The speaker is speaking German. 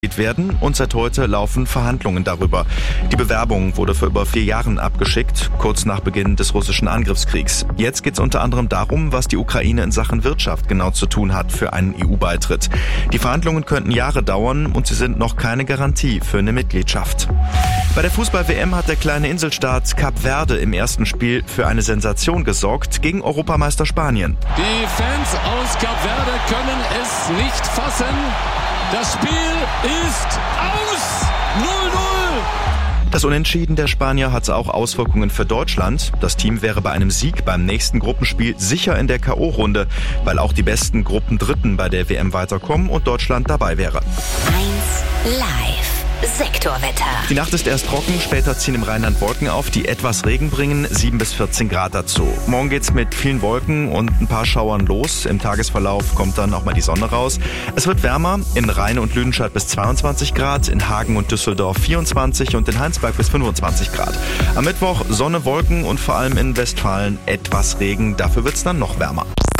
werden und seit heute laufen Verhandlungen darüber. Die Bewerbung wurde vor über 4 Jahren abgeschickt, kurz nach Beginn des russischen Angriffskriegs. Jetzt geht es unter anderem darum, was die Ukraine in Sachen Wirtschaft genau zu tun hat für einen EU-Beitritt. Die Verhandlungen könnten Jahre dauern und sie sind noch keine Garantie für eine Mitgliedschaft. Bei der Fußball-WM hat der kleine Inselstaat Kap Verde im ersten Spiel für eine Sensation gesorgt gegen Europameister Spanien. Die Fans aus Kap Verde können es nicht fassen. Das Spiel ist aus! 0-0! Das Unentschieden der Spanier hatte auch Auswirkungen für Deutschland. Das Team wäre bei einem Sieg beim nächsten Gruppenspiel sicher in der K.O.-Runde, weil auch die besten Gruppendritten bei der WM weiterkommen und Deutschland dabei wäre. 1 Live. Sektorwetter. Die Nacht ist erst trocken, später ziehen im Rheinland Wolken auf, die etwas Regen bringen, 7 bis 14 Grad dazu. Morgen geht's mit vielen Wolken und ein paar Schauern los. Im Tagesverlauf kommt dann auch mal die Sonne raus. Es wird wärmer, in Rhein und Lüdenscheid bis 22 Grad, in Hagen und Düsseldorf 24 und in Heinsberg bis 25 Grad. Am Mittwoch Sonne, Wolken und vor allem in Westfalen etwas Regen, dafür wird's dann noch wärmer.